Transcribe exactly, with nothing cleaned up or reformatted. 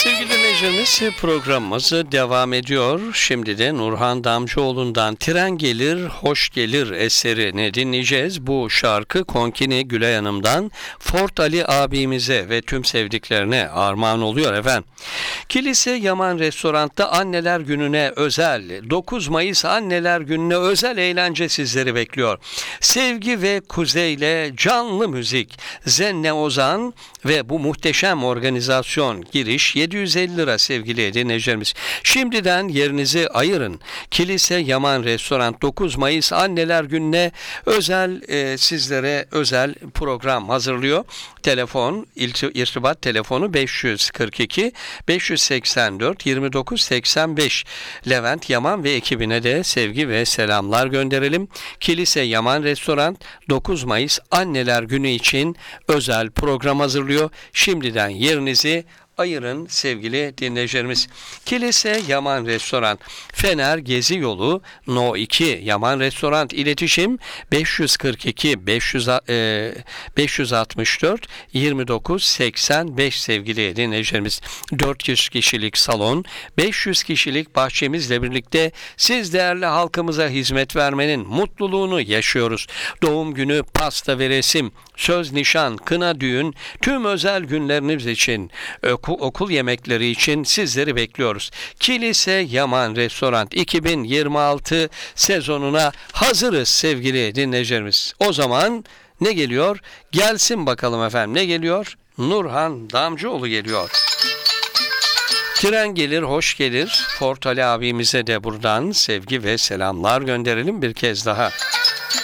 Sevgili dinleyicilerimiz, programımız devam ediyor. Şimdi de Nurhan Damcıoğlu'ndan Tren Gelir, Hoş Gelir eserini dinleyeceğiz. Bu şarkı Konkini Gülay Hanım'dan Fort Ali abimize ve tüm sevdiklerine armağan oluyor efendim. Kilise Yaman Restorant'ta Anneler Günü'ne özel, dokuz Mayıs Anneler Günü'ne özel eğlence sizleri bekliyor. Sevgi ve kuzeyle canlı müzik, Zenne Ozan ve bu muhteşem organizasyon, giriş yedi yüz elli lira sevgili dinleyicilerimiz. Şimdiden yerinizi ayırın. Kilise Yaman Restoran dokuz Mayıs Anneler Günü'ne özel e, sizlere özel program hazırlıyor. Telefon, irtibat telefonu beş yüz kırk iki beş yüz seksen dört yirmi dokuz seksen beş. Levent Yaman ve ekibine de sevgi ve selamlar gönderelim. Kilise Yaman Restoran dokuz Mayıs Anneler Günü için özel program hazırlıyor. Şimdiden yerinizi ayırın sevgili dinleyicilerimiz. Kilise Yaman Restoran, Fener Gezi Yolu No iki Yaman Restoran, iletişim beş yüz kırk iki beş yüz, e, beş yüz altmış dört yirmi dokuz seksen beş sevgili dinleyicilerimiz. dört yüz kişilik salon, beş yüz kişilik bahçemizle birlikte siz değerli halkımıza hizmet vermenin mutluluğunu yaşıyoruz. Doğum günü, pasta ve resim, söz, nişan, kına, düğün, tüm özel günleriniz için, okul yemekleri için sizleri bekliyoruz. Kilise Yaman Restoran iki bin yirmi altı sezonuna hazırız sevgili dinleyicilerimiz. O zaman ne geliyor? Gelsin bakalım efendim, ne geliyor? Nurhan Damcıoğlu geliyor. Tren Gelir, Hoş Gelir. Fort Ali abimize de buradan sevgi ve selamlar gönderelim bir kez daha.